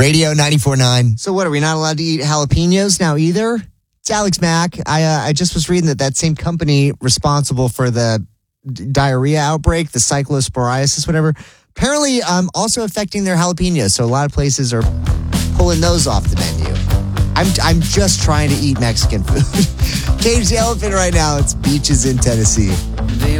Radio 94.9. So what, are we not allowed to eat jalapenos now either? It's Alex Mack. I just was reading that same company responsible for the diarrhea outbreak, the cyclosporiasis, whatever, apparently also affecting their jalapenos. So a lot of places are pulling those off the menu. I'm just trying to eat Mexican food. Cage the Elephant right now. It's Beaches in Tennessee.